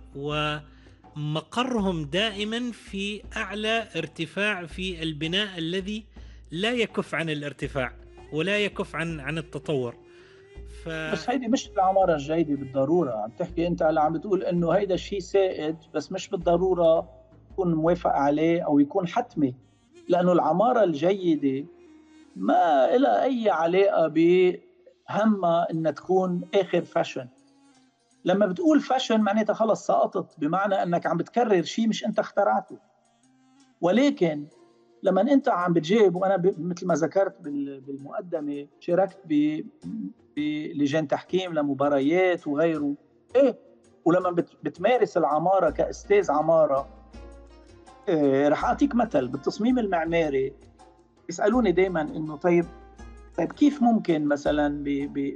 ومقرهم دائما في أعلى ارتفاع في البناء الذي لا يكف عن الارتفاع ولا يكف عن التطور. بس هيدي مش العمارة الجيدة بالضرورة. عم تحكي أنت هلا عم بتقول إنه هيدا الشيء سائد، بس مش بالضرورة يكون موافق عليه أو يكون حتمي، لأنه العمارة الجيدة ما لها أي علاقة بهمها إنها تكون آخر فاشن. لما بتقول فاشن معناتها خلص سقطت، بمعنى أنك عم بتكرر شيء مش أنت اخترعته. ولكن لما أنت عم بتجيب، وأنا مثل ما ذكرت بالمقدمة شاركت بلجان تحكيم لمباريات وغيره، ولما بتمارس العمارة كأستاذ عمارة، رح أعطيك مثل بالتصميم المعماري. يسألوني دايما إنه طيب كيف ممكن مثلا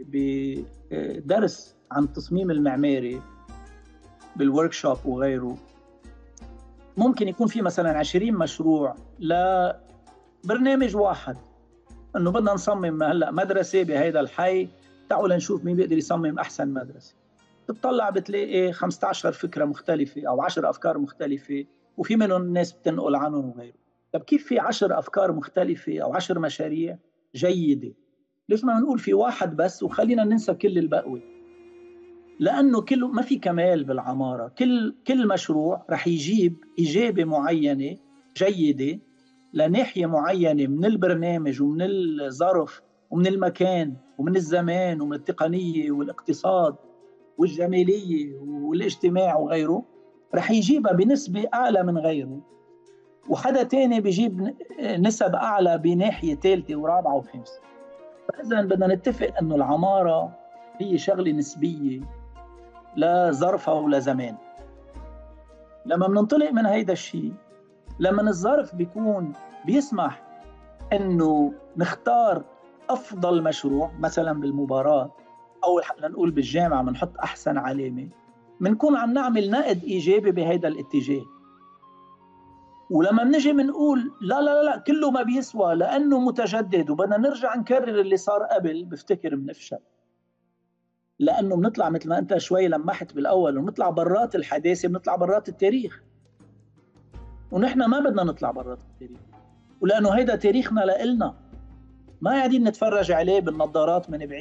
بدرس عن التصميم المعماري بالوركشوب وغيره ممكن يكون في مثلا 20 مشروع لبرنامج واحد، انه بدنا نصمم هلا مدرسه بهيدا الحي، تعالوا لنشوف مين بيقدر يصمم احسن مدرسه. تطلع بتلاقي 15 فكره مختلفه او 10 افكار مختلفه، وفي منهم الناس بتنقل عنهم وغيره. طب كيف في 10 افكار مختلفه او 10 مشاريع جيده؟ ليش ما نقول في واحد بس وخلينا ننسى كل البقوه؟ لانه ما في كمال بالعماره. كل مشروع رح يجيب اجابه معينه جيده لناحيه معينه من البرنامج ومن الظرف ومن المكان ومن الزمان ومن التقنيه والاقتصاد والجماليه والاجتماع وغيره، رح يجيبها بنسبه اعلى من غيره، وحدا تاني بيجيب نسب اعلى بناحيه ثالثه ورابعه وخامسه. فاذا بدنا نتفق انه العماره هي شغله نسبيه لا ظرفها ولا زمان. لما بننطلق من هيدا الشيء، لما الظرف بيكون بيسمح انه نختار افضل مشروع مثلا بالمباراة او لنقول بالجامعة بنحط احسن علامة، بنكون عم نعمل نقد ايجابي بهيدا الاتجاه. ولما بنجي بنقول لا لا لا كله ما بيسوى لانه متجدد وبدنا نرجع نكرر اللي صار قبل، بفتكر بنفشل. لأنه بنطلع مثل ما أنت شوي لمحت بالأول، ونطلع برات الحداثة، بنطلع برات التاريخ، ونحن ما بدنا نطلع برات التاريخ، ولأنه هيدا تاريخنا لإلنا، ما قاعدين نتفرج عليه بالنظارات من بعيد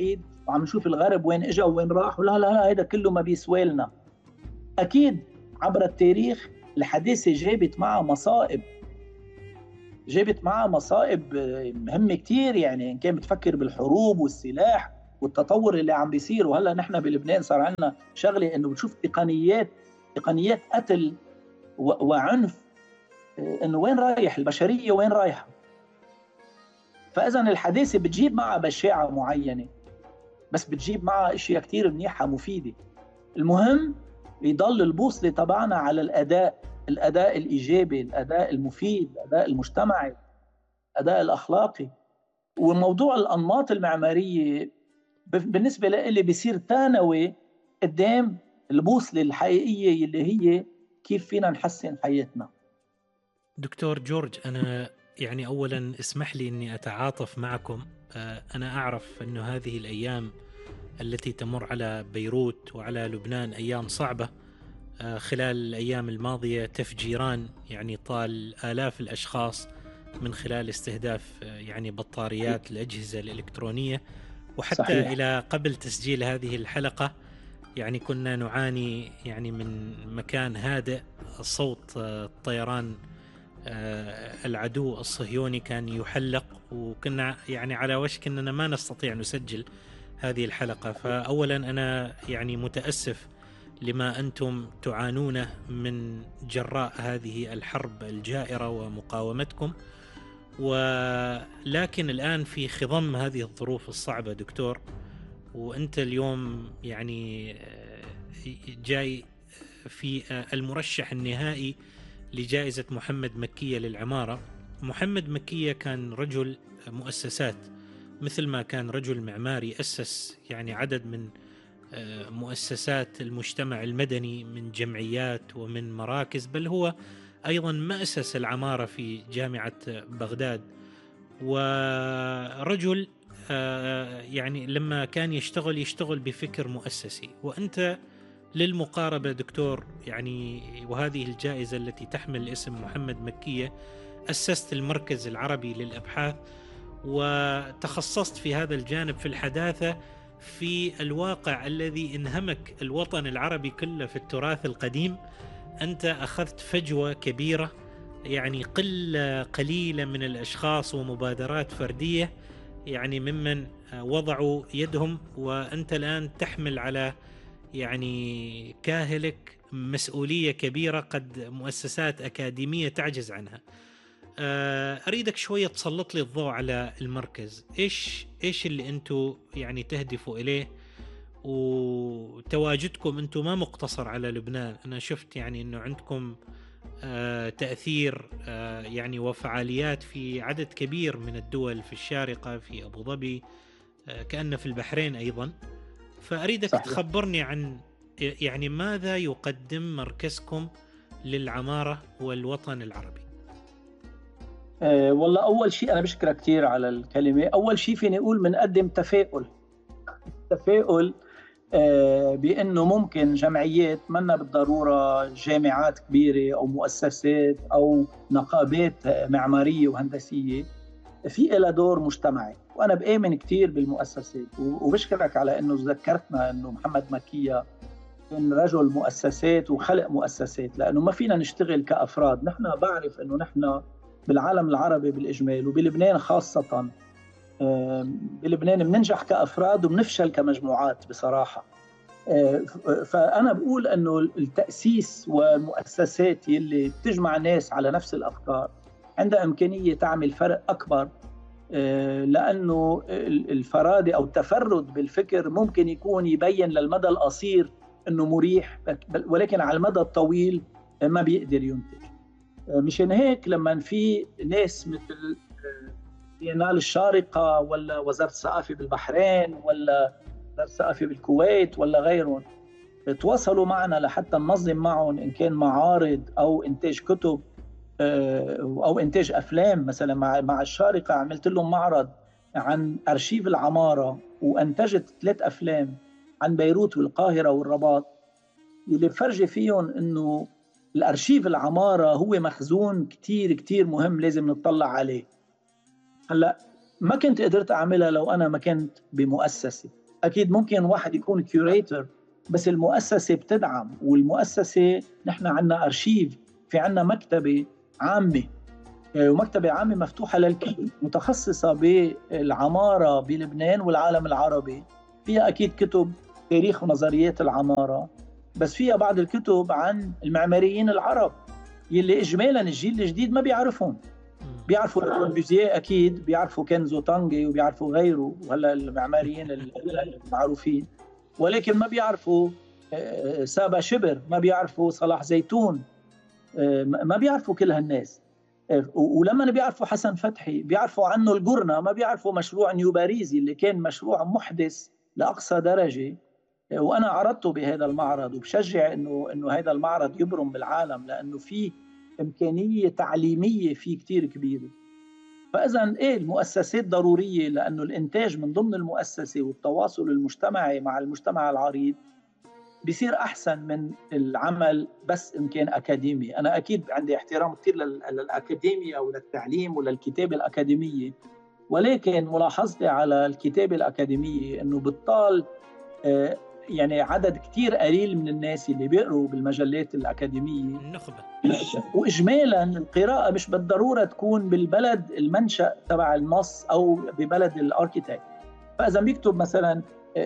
وعم نشوف الغرب وين اجى وين راح، لا لا لا، هذا كله ما بيسوى لنا. اكيد عبر التاريخ الحداثه جابت معها مصائب، جابت معها مصائب مهمه كتير، يعني ان كان بتفكر بالحروب والسلاح والتطور اللي عم بيصير. وهلا نحن بلبنان صار عندنا شغله انه بتشوف تقنيات قتل وعنف، انه وين رايح البشريه، وين رايحه. فاذا الحداثه بتجيب معها بشاعه معينه، بس بتجيب معها اشياء كتير منيحه مفيده. المهم يضل البوصله تبعنا على الاداء الايجابي، الاداء المفيد، الاداء المجتمعي، الاداء الاخلاقي. وموضوع الانماط المعماريه بالنسبه لي بيصير ثانوي قدام البوصله الحقيقيه اللي هي كيف فينا نحسن حياتنا. دكتور جورج، أنا يعني أولا اسمح لي أني أتعاطف معكم. أنا أعرف أن هذه الأيام التي تمر على بيروت وعلى لبنان أيام صعبة. خلال الأيام الماضية تفجيران يعني طال آلاف الأشخاص من خلال استهداف يعني بطاريات الأجهزة الإلكترونية. وحتى صحيح. إلى قبل تسجيل هذه الحلقة يعني كنا نعاني يعني من مكان هادئ، صوت الطيران العدو الصهيوني كان يحلق، وكنا يعني على وشك أننا ما نستطيع نسجل هذه الحلقة. فأولا أنا يعني متأسف لما أنتم تعانونه من جراء هذه الحرب الجائرة ومقاومتكم. ولكن الآن في خضم هذه الظروف الصعبة دكتور، وأنت اليوم يعني جاي في المرشح النهائي لجائزة محمد مكية للعمارة. محمد مكية كان رجل مؤسسات، مثل ما كان رجل معماري أسس يعني عدد من مؤسسات المجتمع المدني من جمعيات ومن مراكز، بل هو أيضا مؤسس العمارة في جامعة بغداد. ورجل يعني لما كان يشتغل بفكر مؤسسي. وأنت للمقاربة دكتور يعني، وهذه الجائزة التي تحمل اسم محمد مكية، أسست المركز العربي للأبحاث وتخصصت في هذا الجانب في الحداثة في الواقع الذي انهمك الوطن العربي كله في التراث القديم. أنت أخذت فجوة كبيرة، يعني قليلة من الأشخاص ومبادرات فردية يعني ممن وضعوا يدهم، وأنت الآن تحمل على يعني كاهلك مسؤولية كبيرة قد مؤسسات أكاديمية تعجز عنها. أريدك شوية تسلط لي الضوء على المركز. إيش اللي أنتوا يعني تهدفوا إليه، وتواجدكم أنتوا ما مقتصر على لبنان. أنا شفت يعني أنه عندكم تأثير يعني وفعاليات في عدد كبير من الدول، في الشارقة، في أبو ظبي، كأن في البحرين أيضا. فأريدك صحيح. تخبرني عن يعني ماذا يقدم مركزكم للعمارة والوطن العربي. والله أول شيء أنا بشكرك كثير على الكلمة. أول شيء فيني أقول بنقدم تفاؤل بأنه ممكن جمعيات، منا بالضرورة جامعات كبيرة أو مؤسسات أو نقابات معمارية وهندسية، في إلها دور مجتمعي. وأنا بآمن كثير بالمؤسسات، وبشكرك على أنه ذكرتنا أنه محمد مكية كان رجل مؤسسات وخلق مؤسسات، لأنه ما فينا نشتغل كأفراد. نحن بعرف أنه نحن بالعالم العربي بالإجمال وبلبنان خاصة، بلبنان بننجح كأفراد وبنفشل كمجموعات بصراحة. فأنا بقول أنه التأسيس والمؤسسات اللي بتجمع ناس على نفس الأفكار عندها إمكانية تعمل فرق أكبر، لأنه الفرادة أو التفرد بالفكر ممكن يكون يبين للمدى القصير أنه مريح، ولكن على المدى الطويل ما بيقدر ينتج. مشان هيك لما في ناس مثل بينال الشارقة ولا وزارة الثقافة بالبحرين ولا وزارة الثقافة بالكويت ولا غيرهم تواصلوا معنا لحتى ننظم معهم إن كان معارض أو إنتاج كتب أو إنتاج أفلام. مثلا مع الشارقة عملت لهم معرض عن أرشيف العمارة، وأنتجت 3 أفلام عن بيروت والقاهرة والرباط، اللي بفرجي فيهم إنه الأرشيف العمارة هو مخزون كتير كتير مهم لازم نطلع عليه. هلأ ما كنت قدرت أعملها لو أنا ما كنت بمؤسسة. أكيد ممكن واحد يكون كيوريتور، بس المؤسسة بتدعم، والمؤسسة نحن عندنا أرشيف، في عندنا مكتبة عامة، ومكتبة عامة مفتوحة للكل متخصصة بالعمارة بلبنان والعالم العربي. فيها أكيد كتب تاريخ ونظريات العمارة، بس فيها بعض الكتب عن المعماريين العرب يلي إجمالا الجيل الجديد ما بيعرفهم. بيعرفوا لكوربوزيه أكيد، بيعرفوا كنزو تانجي وبيعرفوا غيره وهلا المعماريين المعروفين، ولكن ما بيعرفوا سابا شبر، ما بيعرفوا صلاح زيتون، ما بيعرفوا كل هالناس. ولما بيعرفوا حسن فتحي بيعرفوا عنه القرنة، ما بيعرفوا مشروع نيو باريزي اللي كان مشروع محدث لأقصى درجة. وأنا عرضته بهذا المعرض، وبشجع إنه هذا المعرض يبرم بالعالم، لأنه فيه إمكانية تعليمية فيه كتير كبيرة. فإذا إيه المؤسسات ضرورية، لأنه الإنتاج من ضمن المؤسسة والتواصل المجتمعي مع المجتمع العريض بيصير أحسن من العمل بس إن كان أكاديمي. أنا أكيد عندي احترام كتير للأكاديمية وللتعليم وللكتابة الأكاديمية، ولكن ملاحظتي على الكتابة الأكاديمية إنه بتطال يعني عدد كتير قليل من الناس اللي بيقروا بالمجلات الأكاديمية، النخبة. وإجمالا القراءة مش بالضرورة تكون بالبلد المنشأ تبع النص أو ببلد الأركيتكت. فإذا بيكتب مثلا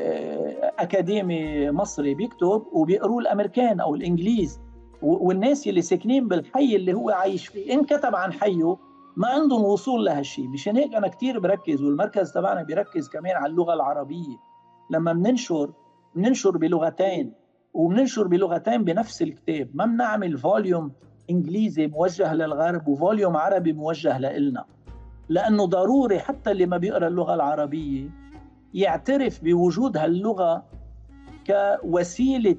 أكاديمي مصري بيكتب وبيقروا الأمريكان أو الإنجليز، والناس اللي ساكنين بالحي اللي هو عايش فيه إن كتب عن حيه ما عندهم وصول لهالشيء. مشان هيك أنا كتير بركز، والمركز تبعنا بيركز كمان على اللغة العربية. لما بننشر بلغتين، وبننشر بلغتين بنفس الكتاب، ما بنعمل فوليوم إنجليزي موجه للغرب وفوليوم عربي موجه لإلنا، لأنه ضروري حتى اللي ما بيقرأ اللغة العربية يعترف بوجود هاللغة كوسيلة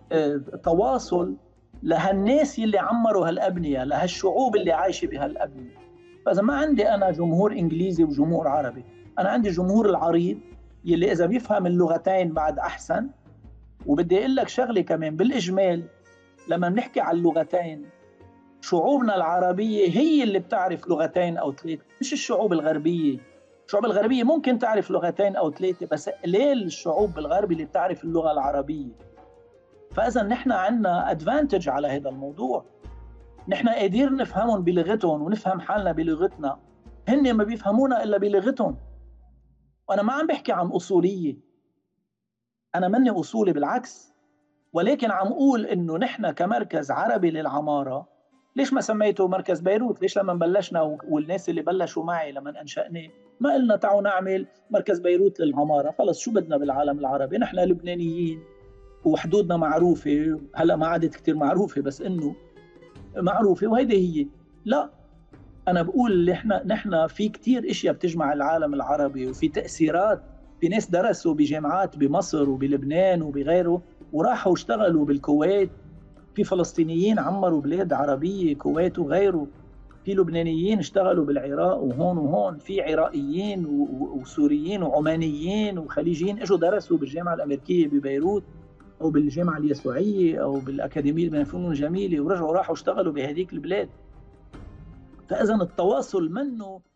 تواصل لهالناس اللي عمروا هالأبنية، لهالشعوب اللي عايشة بهالأبنية. فإذا ما عندي أنا جمهور إنجليزي وجمهور عربي، أنا عندي جمهور العريض يلي إذا بيفهم اللغتين بعد أحسن. وبدي أقول لك شغلة كمان بالإجمال، لما بنحكي عن اللغتين، شعوبنا العربية هي اللي بتعرف لغتين أو ثلاثة، مش الشعوب الغربية. الشعوب الغربية ممكن تعرف لغتين أو ثلاثة، بس قليل الشعوب بالغرب اللي بتعرف اللغة العربية. فإذا نحن عندنا أدفانتج على هذا الموضوع، نحن قادرين نفهمهم بلغتهم ونفهم حالنا بلغتنا، هن ما بيفهمونا إلا بلغتهم. وأنا ما عم بحكي عن أصولية، أنا مني أصولي بالعكس، ولكن عم أقول إنه نحن كمركز عربي للعمارة، ليش ما سميته مركز بيروت؟ ليش لما بلشنا والناس اللي بلشوا معي لما أنشأناه ما قلنا تعالوا نعمل مركز بيروت للعمارة؟ خلص شو بدنا بالعالم العربي؟ نحن لبنانيين وحدودنا معروفة، هلأ ما عادت كتير معروفة بس إنه معروفة وهيدي هي. لا، أنا بقول نحن في كتير إشياء بتجمع العالم العربي، وفي تأثيرات. في ناس درسوا بجامعات بمصر وبلبنان وبغيره وراحوا اشتغلوا بالكويت، في فلسطينيين عمروا بلاد عربية كويت وغيره، في لبنانيين اشتغلوا بالعراق وهون، في عراقيين وسوريين وعمانيين وخليجيين اجوا درسوا بالجامعة الأمريكية ببيروت أو بالجامعة اليسوعية أو بالأكاديمية الفنون الجميلة، ورجعوا راحوا اشتغلوا بهذيك البلاد. فإذا التواصل منه